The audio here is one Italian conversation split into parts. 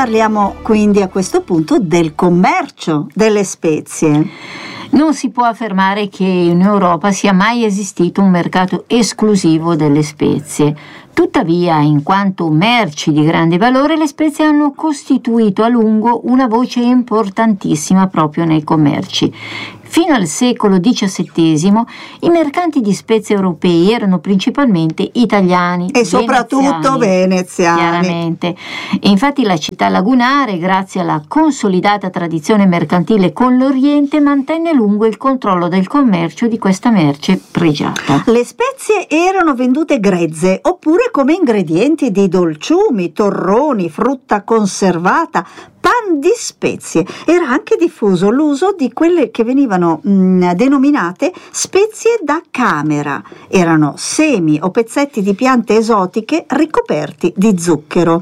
Parliamo quindi a questo punto del commercio delle spezie. Non si può affermare che in Europa sia mai esistito un mercato esclusivo delle spezie. Tuttavia, in quanto merci di grande valore, le spezie hanno costituito a lungo una voce importantissima proprio nei commerci. Fino al secolo XVII i mercanti di spezie europei erano principalmente italiani e soprattutto veneziani. Chiaramente. E infatti la città lagunare, grazie alla consolidata tradizione mercantile con l'Oriente, mantenne a lungo il controllo del commercio di questa merce pregiata. Le spezie erano vendute grezze oppure come ingredienti di dolciumi, torroni, frutta conservata, pan di spezie. Era anche diffuso l'uso di quelle che venivano denominate spezie da camera. Erano semi o pezzetti di piante esotiche ricoperti di zucchero.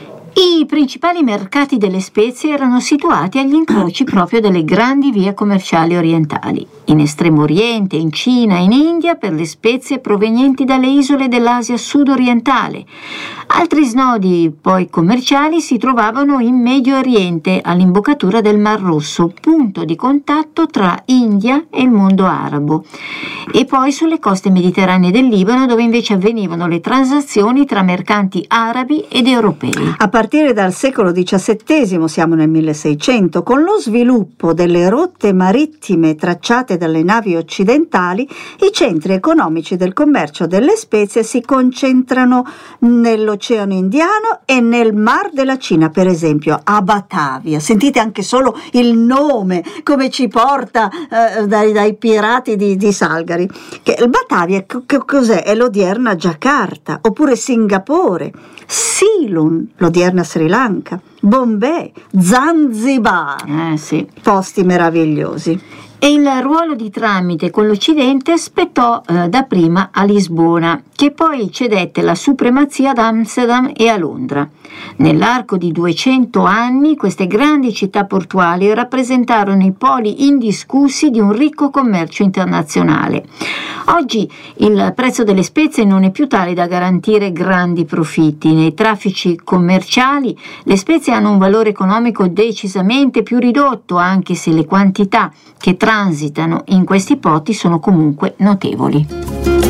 I principali mercati delle spezie erano situati agli incroci proprio delle grandi vie commerciali orientali. In Estremo Oriente, in Cina, in India per le spezie provenienti dalle isole dell'Asia sud-orientale. Altri snodi poi commerciali si trovavano in Medio Oriente, all'imboccatura del Mar Rosso, punto di contatto tra India e il mondo arabo, e poi sulle coste mediterranee del Libano, dove invece avvenivano le transazioni tra mercanti arabi ed europei. A partire dal secolo XVII, siamo nel 1600, con lo sviluppo delle rotte marittime tracciate dalle navi occidentali, i centri economici del commercio delle spezie si concentrano nell'Oceano Indiano e nel Mar della Cina, per esempio a Batavia. Sentite anche solo il nome, come ci porta dai pirati di Salgari. Il Batavia cos'è? È l'odierna Giacarta, oppure Singapore, Ceylon, l'odierna Sri Lanka, Bombay, Zanzibar, sì. Posti meravigliosi. E il ruolo di tramite con l'Occidente spettò dapprima a Lisbona, che poi cedette la supremazia ad Amsterdam e a Londra. Nell'arco di 200 anni queste grandi città portuali rappresentarono i poli indiscussi di un ricco commercio internazionale. Oggi il prezzo delle spezie non è più tale da garantire grandi profitti. Nei traffici commerciali le spezie hanno un valore economico decisamente più ridotto, anche se le quantità che transitano in questi porti sono comunque notevoli.